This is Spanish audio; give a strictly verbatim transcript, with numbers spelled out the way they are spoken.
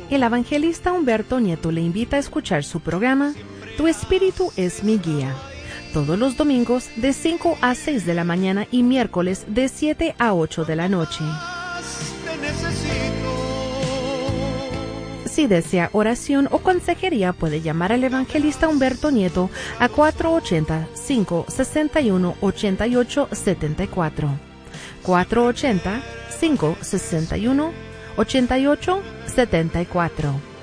El evangelista Humberto Nieto le invita a escuchar su programa Tu Espíritu es mi guía, todos los domingos de cinco a seis de la mañana y miércoles de siete a ocho de la noche. Si desea oración o consejería, puede llamar al evangelista Humberto Nieto a cuatro ocho cero, cinco seis uno, ocho ocho siete cuatro. cuatro ocho cero, cinco seis uno, ocho ocho siete cuatro.